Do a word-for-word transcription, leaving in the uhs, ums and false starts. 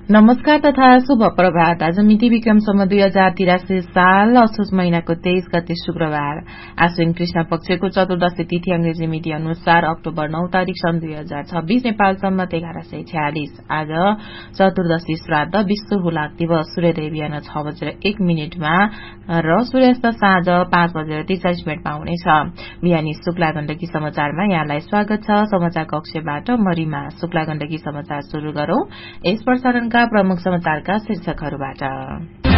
नमस्कार तथा शुभ प्रभात। आज मिति विक्रमसम्म दुई हजार तिरासी साल असोज महिनाको तेइस गते शुक्रबार आश्विन कृष्ण पक्षको चतुर्दशी तिथि अंग्रेजी मिति अनुसार अक्टोबर नौ तारिक सन् दुई हजार छब्बीस नेपाल सम्मत एघार सय छयालिस। आज चतुर्दशी श्राद्ध विश्व हुलाक दिवस। सूर्योदय बिहान छ बजेर एक मिनटमा र सूर्यास्त साँझ पाँच बजेर त्रिचालिस मिनटमा हुनेछ। बिहानी शुक्ला गण्डकी समाचारमा यहाँलाई स्वागत छ। समाचार कक्षबाट मरिमा शुक्ला गण्डकी समाचार शुरू गरौं। यस प्रसारणका प्रमुख समाचारका शीर्षकहरूबाट।